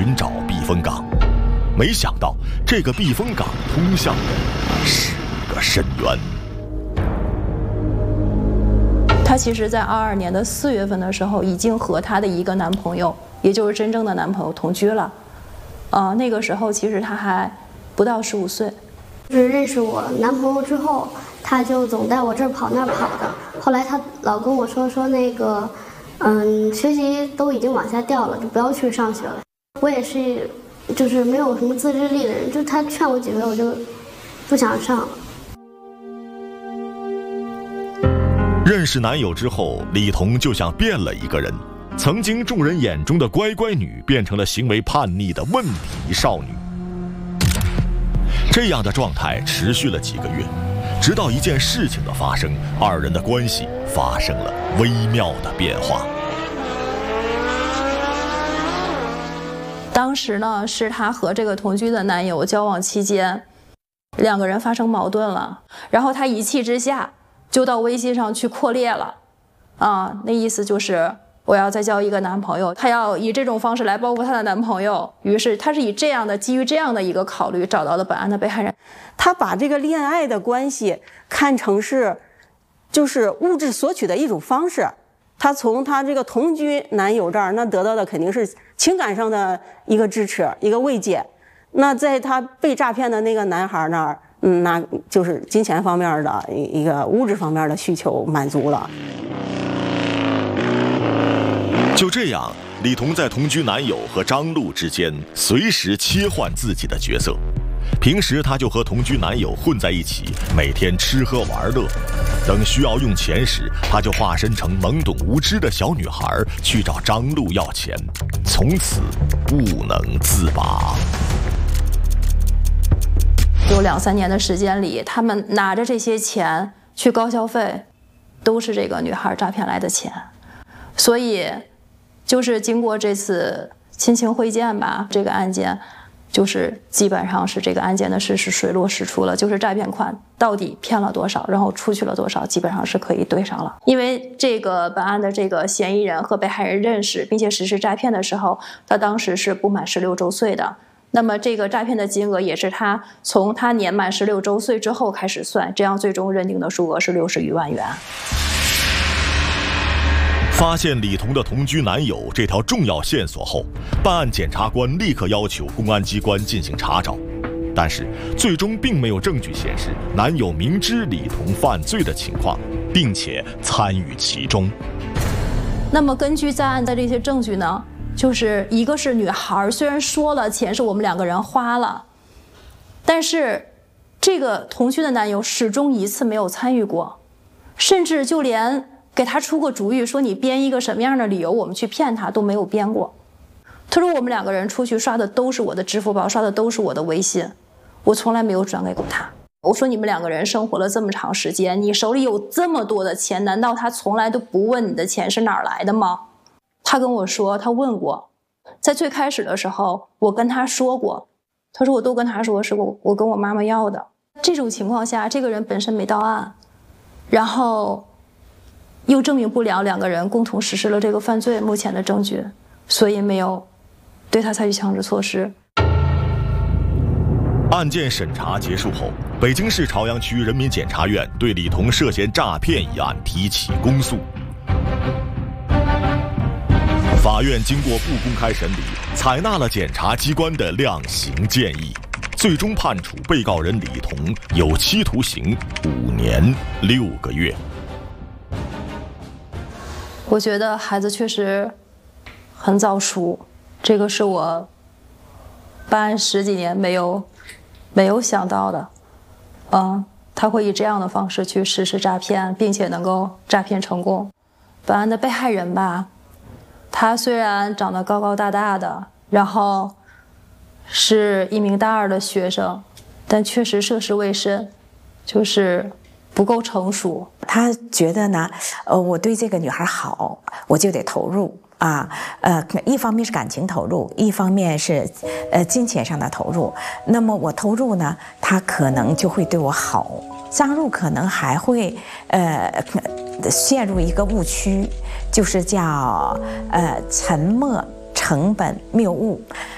寻找避风港，没想到这个避风港通向的是一个深渊。 她其实在22年的4月份的时候，已经和她的一个男朋友，也就是真正的男朋友同居了。那个时候其实她还不到15岁。 就是认识我男朋友之后，她就总在我这儿跑那儿跑的。后来她老跟我说那个，学习都已经往下掉了，就不要去上学了。我也是，就是没有什么自制力的人，就她劝我几回，我就不想上了。 认识男友之后，李彤就像变了一个人，曾经众人眼中的乖乖女变成了行为叛逆的问题少女。这样的状态持续了几个月，直到一件事情的发生，二人的关系发生了微妙的变化。 当时呢，是她和这个同居的男友交往期间，2个人发生矛盾了，然后她一气之下就到微信上去扩列了，那意思就是我要再交一个男朋友，她要以这种方式来报复她的男朋友。于是她是基于这样的一个考虑，找到了本案的被害人。 她把这个恋爱的关系看成是就是物质索取的一种方式。她从她这个同居男友这儿，那得到的肯定是情感上的一个支持，一个慰藉。那在她被诈骗的那个男孩那儿，那就是金钱方面的一个物质方面的需求满足了。 就这样，李彤在同居男友和张璐之间随时切换自己的角色。平时她就和同居男友混在一起，每天吃喝玩乐。等需要用钱时，她就化身成懵懂无知的小女孩去找张璐要钱，从此不能自拔。 有2、3年的时间里，他们拿着这些钱去高消费，都是这个女孩诈骗来的钱。所以就是经过这次亲情会见吧，这个案件就是基本上是这个案件的事实水落石出了，就是诈骗款到底骗了多少，然后出去了多少，基本上是可以对上了。因为这个本案的这个嫌疑人和被害人认识并且实施诈骗的时候，他当时是不满16周岁的。那么这个诈骗的金额也是他从他年满16周岁之后开始算，这样最终认定的数额是60余万元。 发现李彤的同居男友这条重要线索后，办案检察官立刻要求公安机关进行查找，但是最终并没有证据显示男友明知李彤犯罪的情况，并且参与其中。 那么根据在案的这些证据呢，就是一个是女孩虽然说了钱是我们2个人花了，但是这个同居的男友始终一次没有参与过，甚至就连给他出过主意说你编一个什么样的理由我们去骗他都没有编过。他说我们2个人出去刷的都是我的支付宝，刷的都是我的微信，我从来没有转给过他。我说你们2个人生活了这么长时间，你手里有这么多的钱，难道他从来都不问你的钱是哪儿来的吗？他跟我说他问过，在最开始的时候我跟他说过，他说我都跟他说是我跟我妈妈要的。这种情况下，这个人本身没到案，然后又证明不了2个人共同实施了这个犯罪目前的证据，所以没有对他采取强制措施。 案件审查结束后，北京市朝阳区人民检察院对李彤涉嫌诈骗一案提起公诉。法院经过不公开审理，采纳了检察机关的量刑建议，最终判处被告人李彤有期徒刑5年6个月。 我觉得孩子确实很早熟，这个是我办案10几年没有想到的。他会以这样的方式去实施诈骗，并且能够诈骗成功。本案的被害人吧，他虽然长得高高大大的，然后是一名大2的学生，但确实涉世未深，就是不够成熟。 他觉得呢，我对这个女孩好，我就得投入啊，一方面是感情投入，一方面是金钱上的投入。那么我投入呢，他可能就会对我好。张璐可能还会陷入一个误区，就是叫沉没成本谬误。